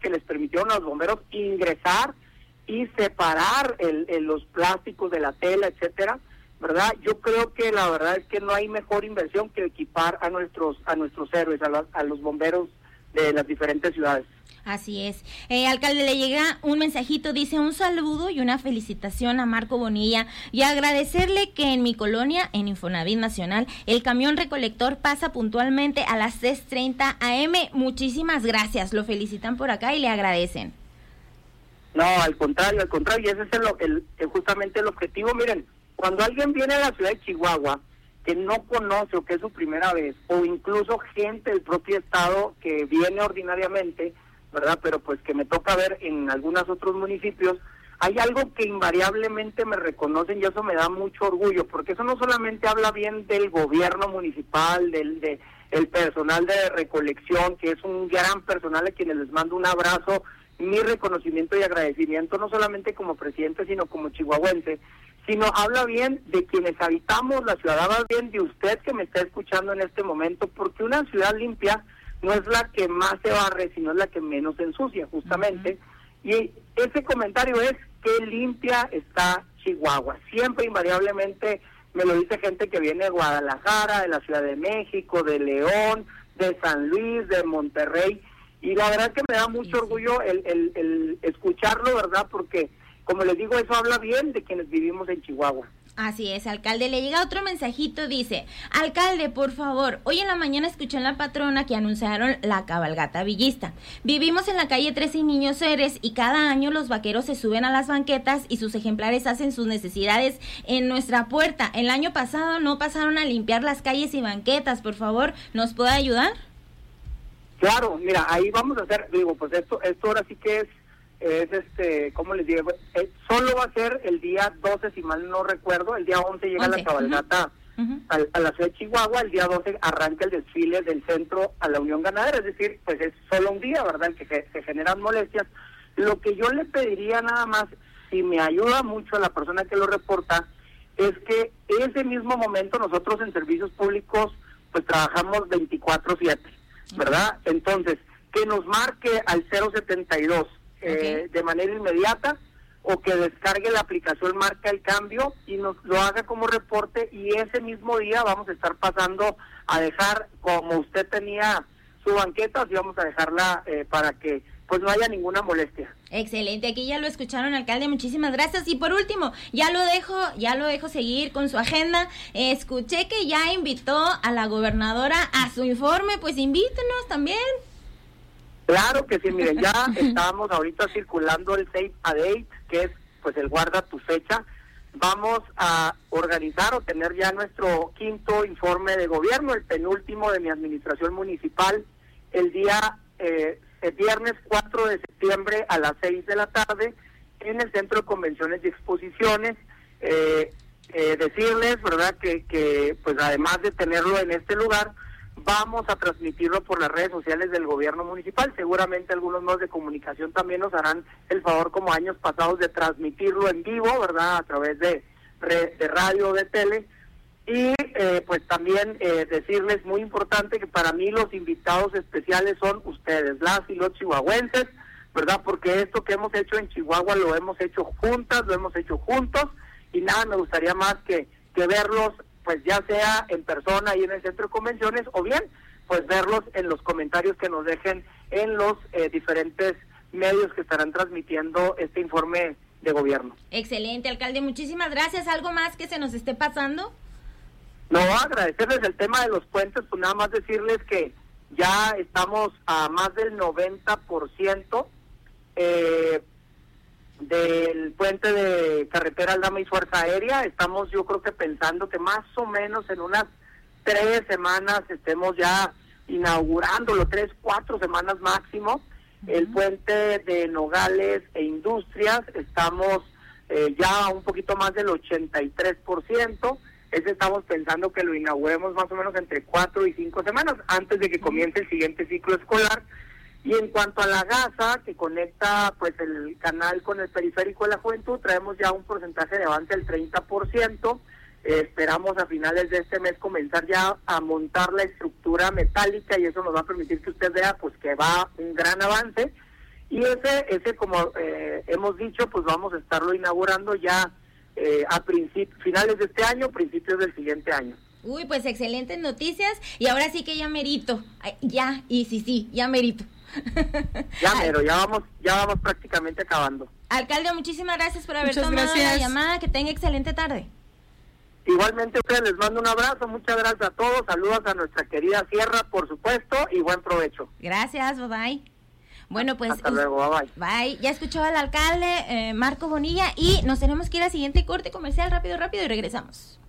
que les permitieron a los bomberos ingresar y separar los plásticos de la tela, etcétera, ¿verdad? Yo creo que la verdad es que no hay mejor inversión que equipar a nuestros héroes, a los bomberos de las diferentes ciudades. Así es. Alcalde, le llega un mensajito, dice: un saludo y una felicitación a Marco Bonilla y agradecerle que en mi colonia, en Infonavit Nacional, el camión recolector pasa puntualmente a las 6:30 a.m. Muchísimas gracias, lo felicitan por acá y le agradecen. No, al contrario, y ese es justamente el objetivo. Miren, cuando alguien viene a la ciudad de Chihuahua que no conoce o que es su primera vez, o incluso gente del propio estado que viene ordinariamente, ¿verdad? Pero pues que me toca ver en algunos otros municipios, hay algo que invariablemente me reconocen y eso me da mucho orgullo, porque eso no solamente habla bien del gobierno municipal, el personal de recolección, que es un gran personal a quienes les mando un abrazo, mi reconocimiento y agradecimiento, no solamente como presidente, sino como chihuahuense, sino habla bien de quienes habitamos la ciudad, habla bien de usted que me está escuchando en este momento, porque una ciudad limpia no es la que más se barre, sino es la que menos se ensucia, justamente. Uh-huh. Y ese comentario es: qué limpia está Chihuahua. Siempre, invariablemente, me lo dice gente que viene de Guadalajara, de la Ciudad de México, de León, de San Luis, de Monterrey, y la verdad que me da mucho orgullo el escucharlo, ¿verdad? Porque, como les digo, eso habla bien de quienes vivimos en Chihuahua. Así es, alcalde. Le llega otro mensajito, dice: alcalde, por favor, hoy en la mañana escuché en La Patrona que anunciaron la cabalgata villista. Vivimos en la calle 13 y Niños Héroes y cada año los vaqueros se suben a las banquetas y sus ejemplares hacen sus necesidades en nuestra puerta. El año pasado no pasaron a limpiar las calles y banquetas. Por favor, ¿nos puede ayudar? Claro, mira, ahí vamos a hacer, pues esto ahora sí que es ¿cómo les digo? Solo va a ser el día 12, si mal no recuerdo. El día 11 llega la cabalgata a la ciudad de Chihuahua. El día 12 arranca el desfile del centro a la Unión Ganadera, es decir, pues es solo un día, ¿verdad?, el que se generan molestias. Lo que yo le pediría nada más, si me ayuda mucho a la persona que lo reporta, es que ese mismo momento nosotros en servicios públicos pues trabajamos 24/7, ¿verdad? Entonces, que nos marque al 072 de manera inmediata, o que descargue la aplicación Marca el Cambio y nos lo haga como reporte, y ese mismo día vamos a estar pasando a dejar, como usted tenía su banqueta, así vamos a dejarla para que pues no haya ninguna molestia. Excelente, aquí ya lo escucharon, alcalde, muchísimas gracias. Y por último, ya lo dejo seguir con su agenda. Escuché que ya invitó a la gobernadora a su informe, pues invítenos también. Claro que sí, miren, ya estamos ahorita circulando el Save a Date, que es pues el guarda tu fecha. Vamos a organizar o tener ya nuestro 5º informe de gobierno, el penúltimo de mi administración municipal, el día el viernes 4 de septiembre a las 6 de la tarde en el Centro de Convenciones y Exposiciones. Decirles, ¿verdad?, que pues además de tenerlo en este lugar, vamos a transmitirlo por las redes sociales del gobierno municipal. Seguramente algunos medios de comunicación también nos harán el favor, como años pasados, de transmitirlo en vivo, ¿verdad?, a través de radio o de tele. Y pues también decirles, muy importante, que para mí los invitados especiales son ustedes, las y los chihuahuenses, ¿verdad? Porque esto que hemos hecho en Chihuahua lo hemos hecho juntas, lo hemos hecho juntos, y nada, me gustaría más que verlos, pues ya sea en persona y en el centro de convenciones, o bien pues verlos en los comentarios que nos dejen en los diferentes medios que estarán transmitiendo este informe de gobierno. Excelente, alcalde, muchísimas gracias. ¿Algo más que se nos esté pasando? No, agradecerles el tema de los puentes, pues nada más decirles que ya estamos a más del 90% del puente de carretera Aldama y Fuerza Aérea. Estamos, yo creo que pensando que más o menos en unas 3 semanas estemos ya inaugurándolo, 3-4 semanas máximo. El puente de Nogales e Industrias, estamos ya un poquito más del 83%. Ese estamos pensando que lo inauguremos más o menos entre 4 y 5 semanas antes de que comience el siguiente ciclo escolar. Y en cuanto a la gasa que conecta pues el canal con el periférico de la Juventud, traemos ya un porcentaje de avance del 30%. Esperamos a finales de este mes comenzar ya a montar la estructura metálica, y eso nos va a permitir que usted vea pues que va un gran avance. Y ese como hemos dicho, pues vamos a estarlo inaugurando ya a finales de este año, principios del siguiente año. Uy, pues excelentes noticias, y ahora sí que ya merito, ya merito. Ya vamos prácticamente acabando. Alcalde, muchísimas gracias por haber tomado gracias. la llamada, que tenga excelente tarde. Igualmente a ustedes les mando un abrazo, muchas gracias a todos, saludos a nuestra querida Sierra, por supuesto, y buen provecho. Gracias, bye. Bueno, pues hasta luego, bye. Bye. Ya escuchó al alcalde Marco Bonilla, y nos tenemos que ir al siguiente corte comercial, rápido, y regresamos.